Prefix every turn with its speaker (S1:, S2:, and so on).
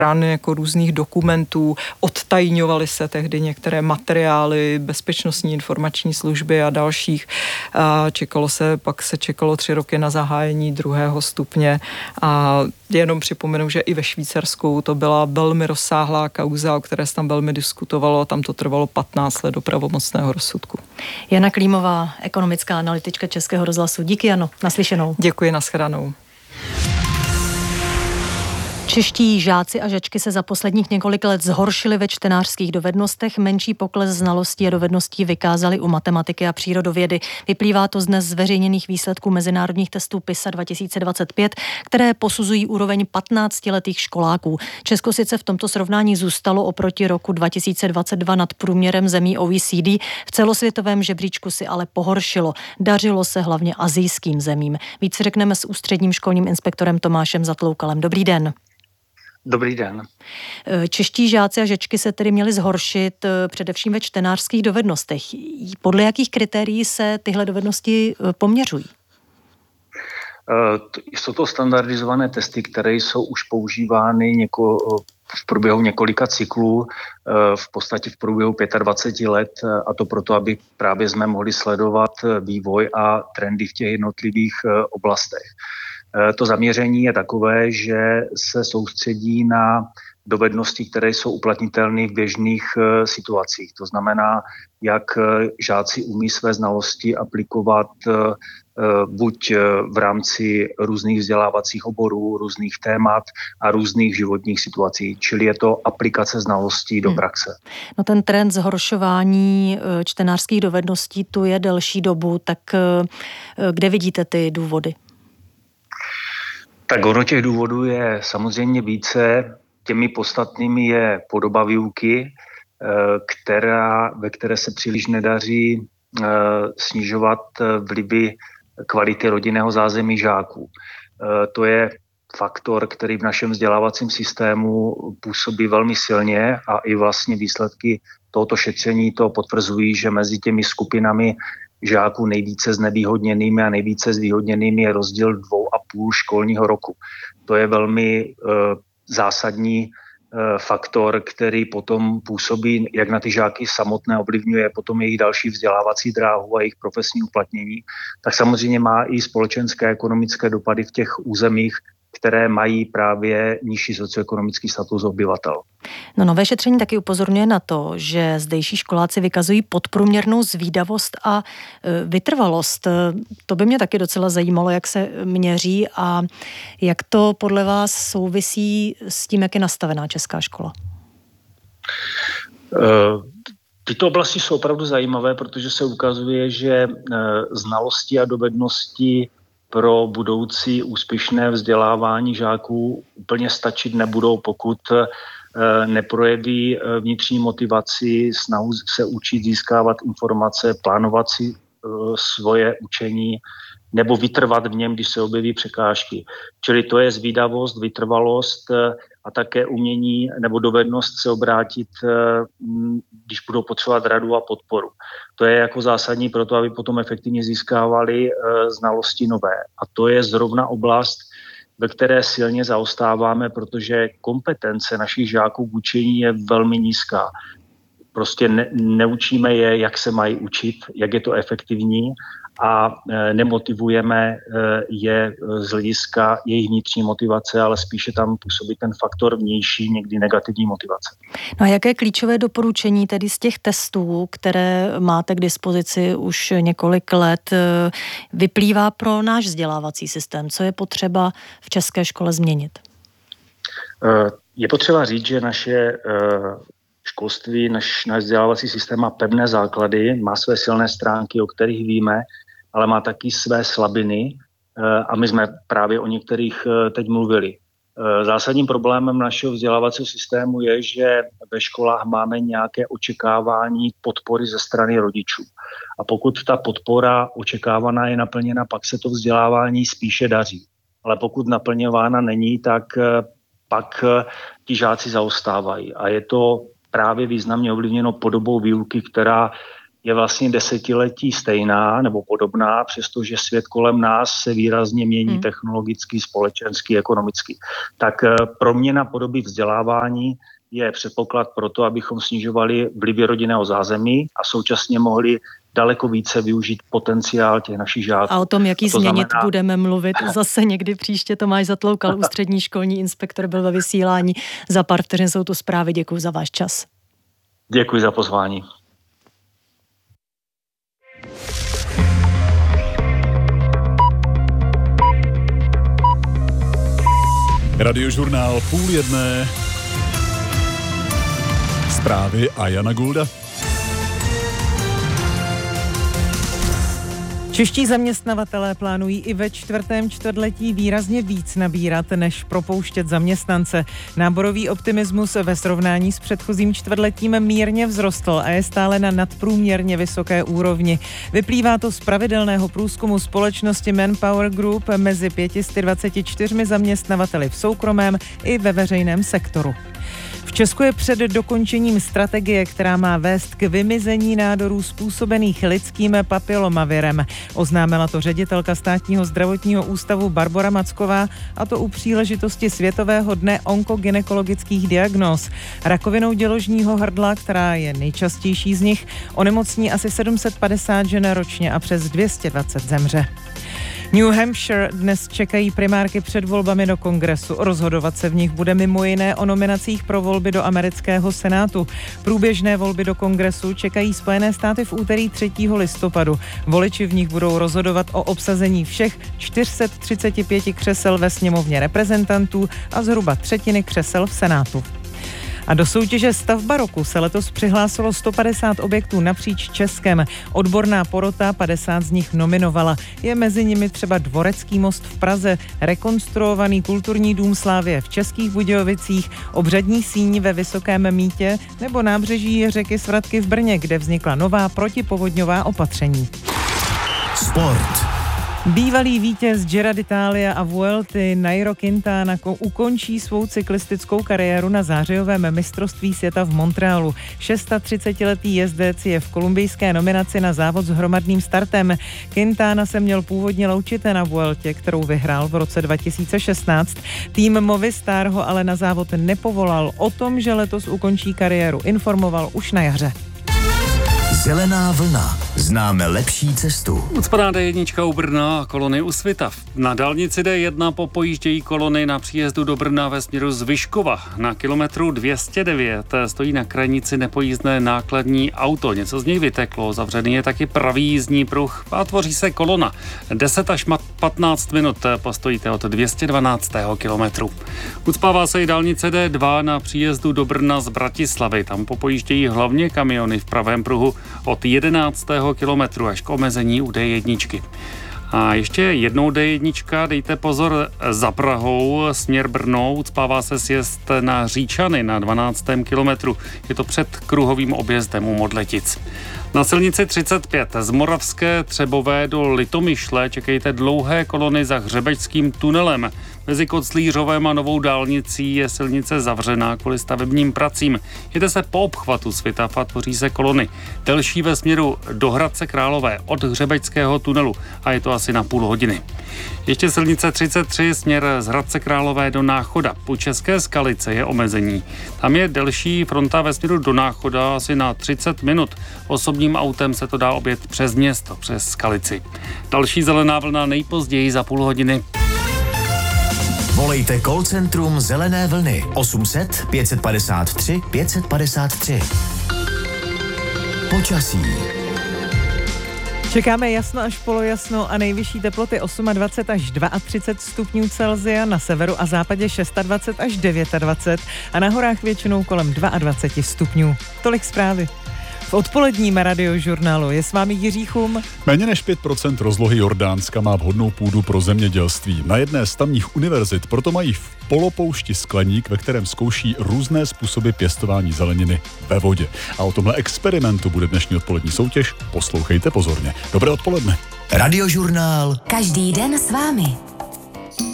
S1: rány jako různých dokumentů, odtajňovaly se tehdy některé materiály bezpečnostní informační služby a dalších. Pak se čekalo 3 roky na zahájení 2. stupně a jenom připomenu, že i ve Švýcarsku to byla velmi rozsáhlá kauza, o které se tam velmi diskutovalo a tam to trvalo 15 let do pravomocného rozsudku.
S2: Jana Klímová, ekonomická analytička Českého rozhlasu. Díky, Jano. Naslyšenou.
S1: Děkuji, nashledanou.
S2: Čeští žáci a žačky se za posledních několik let zhoršili ve čtenářských dovednostech, menší pokles znalostí a dovedností vykázali u matematiky a přírodovědy. Vyplývá to z dnes zveřejněných výsledků mezinárodních testů PISA 2025, které posuzují úroveň 15letých školáků. Česko sice v tomto srovnání zůstalo oproti roku 2022 nad průměrem zemí OECD, v celosvětovém žebříčku si ale pohoršilo. Dařilo se hlavně asijským zemím. Víc řekneme s ústředním školním inspektorem Tomášem Zatloukalem. Dobrý den.
S3: Dobrý den.
S2: Čeští žáci a žečky se tedy měli zhoršit především ve čtenářských dovednostech. Podle jakých kritérií se tyhle dovednosti poměřují?
S3: Jsou to standardizované testy, které jsou už používány v průběhu několika cyklů, v podstatě v průběhu 25 let, a to proto, aby právě jsme mohli sledovat vývoj a trendy v těch jednotlivých oblastech. To zaměření je takové, že se soustředí na dovednosti, které jsou uplatnitelné v běžných situacích. To znamená, jak žáci umí své znalosti aplikovat buď v rámci různých vzdělávacích oborů, různých témat a různých životních situací. Čili je to aplikace znalostí do praxe.
S2: No ten trend zhoršování čtenářských dovedností tu je delší dobu, tak kde vidíte ty důvody?
S3: Tak ono těch důvodů je samozřejmě více. Těmi podstatnými je podoba výuky, ve které se příliš nedaří snižovat vlivy kvality rodinného zázemí žáků. To je faktor, který v našem vzdělávacím systému působí velmi silně a i vlastně výsledky tohoto šetření to potvrzují, že mezi těmi skupinami žáků nejvíce znevýhodněnými a nejvíce zvýhodněnými je rozdíl 2,5 školního roku. To je velmi zásadní faktor, který potom působí jak na ty žáky samotné, ovlivňuje potom jejich další vzdělávací dráhu a jejich profesní uplatnění, tak samozřejmě má i společenské a ekonomické dopady v těch územích, které mají právě nižší socioekonomický status obyvatel.
S2: No, nové šetření taky upozorňuje na to, že zdejší školáci vykazují podprůměrnou zvídavost a vytrvalost. To by mě taky docela zajímalo, jak se měří a jak to podle vás souvisí s tím, jak je nastavená česká škola.
S3: Tyto oblasti jsou opravdu zajímavé, protože se ukazuje, že znalosti a dovednosti pro budoucí úspěšné vzdělávání žáků úplně stačit nebudou, pokud neprojeví vnitřní motivaci, snahu se učit, získávat informace, plánovat si svoje učení nebo vytrvat v něm, když se objeví překážky. Čili to je zvídavost, vytrvalost a také umění nebo dovednost se obrátit, když budou potřebovat radu a podporu. To je jako zásadní pro to, aby potom efektivně získávali znalosti nové. A to je zrovna oblast, ve které silně zaostáváme, protože kompetence našich žáků k učení je velmi nízká. Prostě neučíme je, jak se mají učit, jak je to efektivní a nemotivujeme je z hlediska jejich vnitřní motivace, ale spíše tam působí ten faktor vnější, někdy negativní motivace.
S2: No a jaké klíčové doporučení tedy z těch testů, které máte k dispozici už několik let, vyplývá pro náš vzdělávací systém? Co je potřeba v české škole změnit?
S3: Je potřeba říct, že naše školství, náš vzdělávací systém má pevné základy, má své silné stránky, o kterých víme, ale má taky své slabiny a my jsme právě o některých teď mluvili. Zásadním problémem našeho vzdělávacího systému je, že ve školách máme nějaké očekávání podpory ze strany rodičů. A pokud ta podpora očekávaná je naplněna, pak se to vzdělávání spíše daří. Ale pokud naplňována není, tak pak ti žáci zaostávají. A je to právě významně ovlivněno podobou výuky, která je vlastně desetiletí stejná nebo podobná, přestože svět kolem nás se výrazně mění technologicky, společensky, ekonomicky. Tak proměna podoby vzdělávání je předpoklad pro to, abychom snižovali vlivy rodinného zázemí a současně mohli daleko více využít potenciál těch našich žáků.
S2: A o tom, jak ji změnit, budeme mluvit zase někdy příště. Tomáš Zatloukal, ústřední školní inspektor, byl ve vysílání. Za pár vteřin jsou tu zprávy. Děkuji za váš čas.
S3: Děkuji za pozvání.
S4: Radiožurnál 12:30. Zprávy a Jana Gulda.
S5: Čeští zaměstnavatelé plánují i ve čtvrtém čtvrtletí výrazně víc nabírat, než propouštět zaměstnance. Náborový optimismus ve srovnání s předchozím čtvrtletím mírně vzrostl a je stále na nadprůměrně vysoké úrovni. Vyplývá to z pravidelného průzkumu společnosti Manpower Group mezi 524 zaměstnavateli v soukromém i ve veřejném sektoru. V Česku je před dokončením strategie, která má vést k vymizení nádorů způsobených lidským papilomavirem. Oznámila to ředitelka Státního zdravotního ústavu Barbora Macková, a to u příležitosti Světového dne onkogynekologických diagnóz. Rakovinou děložního hrdla, která je nejčastější z nich, onemocní asi 750 žen ročně a přes 220 zemře. New Hampshire dnes čekají primárky před volbami do kongresu. Rozhodovat se v nich bude mimo jiné o nominacích pro volby do amerického senátu. Průběžné volby do kongresu čekají Spojené státy v úterý 3. listopadu. Voliči v nich budou rozhodovat o obsazení všech 435 křesel ve sněmovně reprezentantů a zhruba třetiny křesel v senátu. A do soutěže Stavba roku se letos přihlásilo 150 objektů napříč Českem. Odborná porota 50 z nich nominovala. Je mezi nimi třeba Dvorecký most v Praze, rekonstruovaný kulturní dům Slávie v Českých Budějovicích, obřadní síň ve Vysokém Mýtě nebo nábřeží řeky Svratky v Brně, kde vznikla nová protipovodňová opatření.
S6: Sport.
S5: Bývalý vítěz Gira d'Italia a Vuelty Nairo Quintana ukončí svou cyklistickou kariéru na zářijovém mistrovství světa v Montrealu. 36letý jezdec je v kolumbijské nominaci na závod s hromadným startem. Quintana se měl původně loučit na Vueltě, kterou vyhrál v roce 2016. Tým Movistar ho ale na závod nepovolal. O tom, že letos ukončí kariéru, informoval už na jaře.
S6: Zelená vlna. Známe lepší cestu.
S7: Ucpaná D1 u Brna a kolony u Svitav. Na dálnici D1 popojíždějí kolony na příjezdu do Brna ve směru z Vyškova. Na kilometru 209 stojí na krajnici nepojízdné nákladní auto. Něco z něj vyteklo. Zavřený je taky pravý jízdní pruh a tvoří se kolona. 10 až 15 minut postojíte od 212. kilometru. Ucpává se i dálnice D2 na příjezdu do Brna z Bratislavy. Tam popojíždějí hlavně kamiony v pravém pruhu od 11. kilometru až k omezení u D1. A ještě jednou D1, dejte pozor, za Prahou, směr Brno, ucpává se sjezd na Říčany na 12. kilometru. Je to před kruhovým objezdem u Modletic. Na silnici 35 z Moravské Třebové do Litomyšle čekejte dlouhé kolony za Hřebečským tunelem. Mezi Koclířovem a Novou dálnicí je silnice zavřená kvůli stavebním pracím. Jede se po obchvatu Svitav a tvoří se kolony. Delší ve směru do Hradce Králové od Hřebečského tunelu a je to asi na půl hodiny. Ještě silnice 33 směr z Hradce Králové do Náchoda. U České Skalice je omezení. Tam je delší fronta ve směru do Náchoda asi na 30 minut. Osobním autem se to dá objet přes město, přes Skalici. Další zelená vlna nejpozději za půl hodiny.
S6: Volejte call centrum Zelené vlny 800 553 553. Počasí.
S5: Čekáme jasno až polojasno a nejvyšší teploty 28 až 32 stupňů Celsia, na severu a západě 26 až 29 a na horách většinou kolem 22 stupňů. Tolik zprávy. V odpoledním radiožurnálu je s vámi Jiří Chum.
S4: Méně než 5% rozlohy Jordánska má vhodnou půdu pro zemědělství. Na jedné z tamních univerzit proto mají v polopoušti skleník, ve kterém zkouší různé způsoby pěstování zeleniny ve vodě. A o tomhle experimentu bude dnešní odpolední soutěž. Poslouchejte pozorně. Dobré odpoledne.
S6: Radiožurnál.
S8: Každý den s vámi.